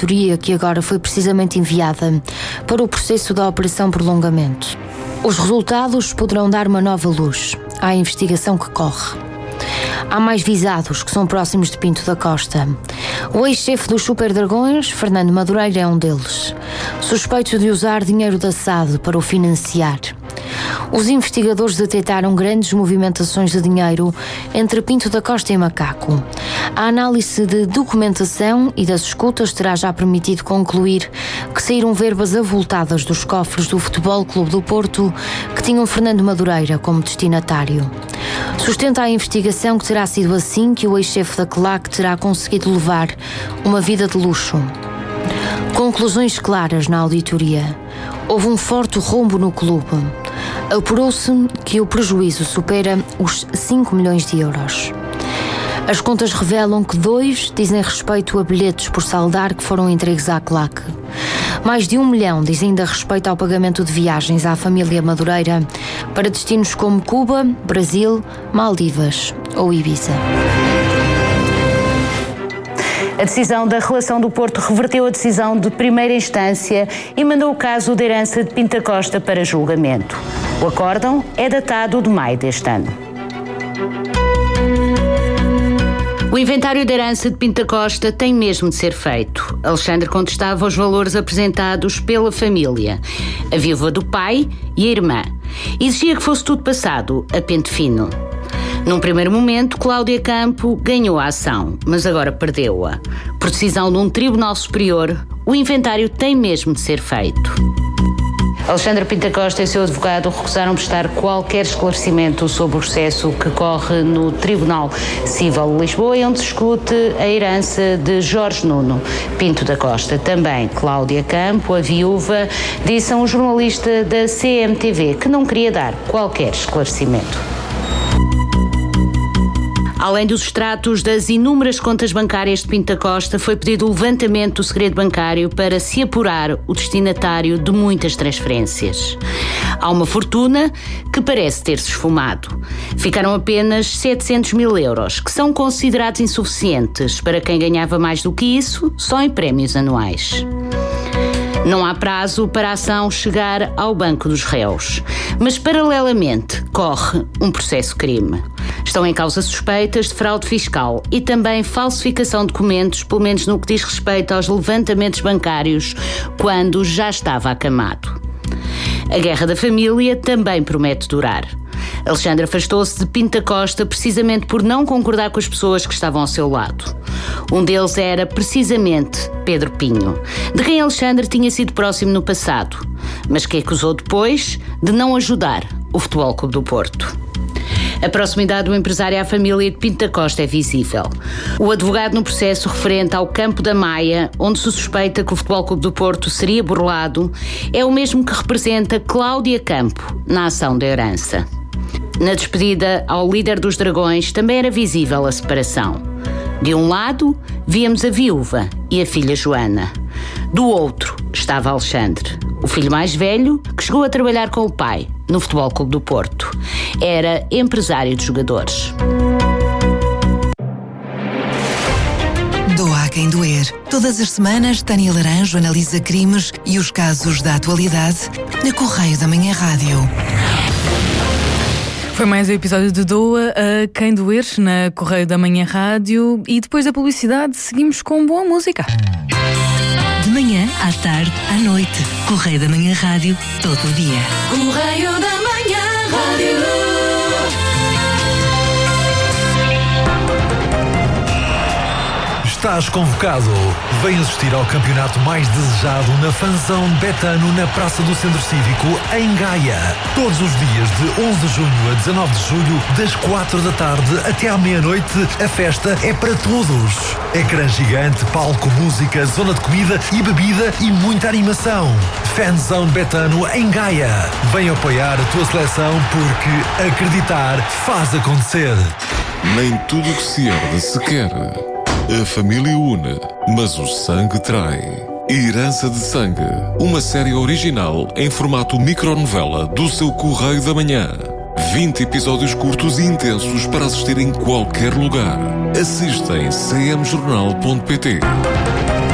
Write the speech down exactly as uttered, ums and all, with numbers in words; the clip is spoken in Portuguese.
auditoria que agora foi precisamente enviada para o processo da Operação Prolongamento. Os resultados poderão dar uma nova luz à investigação que corre. Há mais visados que são próximos de Pinto da Costa. O ex-chefe dos Super Dragões, Fernando Madureira, é um deles, suspeito de usar dinheiro da S A D para o financiar. Os investigadores detectaram grandes movimentações de dinheiro entre Pinto da Costa e Macaco. A análise de documentação e das escutas terá já permitido concluir que saíram verbas avultadas dos cofres do Futebol Clube do Porto que tinham Fernando Madureira como destinatário. Sustenta a investigação que terá sido assim que o ex-chefe da CLAC terá conseguido levar uma vida de luxo. Conclusões claras na auditoria. Houve um forte rombo no clube. Apurou-se que o prejuízo supera os cinco milhões de euros. As contas revelam que dois dizem respeito a bilhetes por saldar que foram entregues à CLAC. Mais de um milhão dizem ainda respeito ao pagamento de viagens à família Madureira para destinos como Cuba, Brasil, Maldivas ou Ibiza. A decisão da Relação do Porto reverteu a decisão de primeira instância e mandou o caso da herança de Pinto da Costa para julgamento. O acórdão é datado de maio deste ano. O inventário da herança de Pinto da Costa tem mesmo de ser feito. Alexandre contestava os valores apresentados pela família, a viúva do pai e a irmã. Exigia que fosse tudo passado a pente fino. Num primeiro momento, Cláudia Campo ganhou a ação, mas agora perdeu-a. Por decisão de um tribunal superior, o inventário tem mesmo de ser feito. Alexandre Pinto da Costa e seu advogado recusaram prestar qualquer esclarecimento sobre o processo que corre no Tribunal Cível de Lisboa, onde se discute a herança de Jorge Nuno Pinto da Costa. Também Cláudia Campo, a viúva, disse a um jornalista da C M T V que não queria dar qualquer esclarecimento. Além dos extratos das inúmeras contas bancárias de Pinto da Costa, foi pedido o levantamento do segredo bancário para se apurar o destinatário de muitas transferências. Há uma fortuna que parece ter-se esfumado. Ficaram apenas setecentos mil euros, que são considerados insuficientes para quem ganhava mais do que isso, só em prémios anuais. Não há prazo para a ação chegar ao banco dos réus, mas paralelamente corre um processo-crime. Estão em causa suspeitas de fraude fiscal e também falsificação de documentos, pelo menos no que diz respeito aos levantamentos bancários, quando já estava acamado. A guerra da família também promete durar. Alexandre afastou-se de Pinto da Costa precisamente por não concordar com as pessoas que estavam ao seu lado. Um deles era precisamente Pedro Pinho, de quem Alexandre tinha sido próximo no passado, mas que acusou depois de não ajudar o Futebol Clube do Porto. A proximidade do empresário à família de Pinto da Costa é visível. O advogado no processo referente ao Campo da Maia, onde se suspeita que o Futebol Clube do Porto seria burlado, é o mesmo que representa Cláudia Campo na ação da herança. Na despedida ao líder dos Dragões também era visível a separação. De um lado, víamos a viúva e a filha Joana. Do outro estava Alexandre, o filho mais velho, que chegou a trabalhar com o pai no Futebol Clube do Porto. Era empresário de jogadores. Doa a quem doer. Todas as semanas, Tânia Laranjo analisa crimes e os casos da atualidade na Correio da Manhã Rádio. Foi mais um episódio de Doa a quem doer na Correio da Manhã Rádio e depois da publicidade seguimos com boa música. De manhã, à tarde, à noite. Correio da Manhã Rádio, todo o dia. Correio da Manhã Rádio. Estás convocado. Vem assistir ao campeonato mais desejado na Fanzone Betano na Praça do Centro Cívico, em Gaia. Todos os dias de onze de junho a dezanove de julho, das quatro da tarde até à meia-noite, a festa é para todos. Ecrã gigante, palco, música, zona de comida e bebida e muita animação. Fanzone Betano em Gaia. Vem apoiar a tua seleção porque acreditar faz acontecer. Nem tudo o que se herde se quer. A família une, mas o sangue trai. Herança de Sangue, uma série original em formato micronovela do seu Correio da Manhã. vinte episódios curtos e intensos para assistir em qualquer lugar. Assista em c m jornal ponto p t.